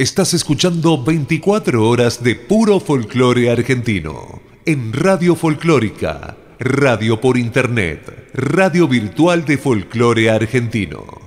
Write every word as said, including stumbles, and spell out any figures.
Estás escuchando veinticuatro horas de puro folclore argentino. En Radio Folclórica, radio por internet, radio virtual de folclore argentino.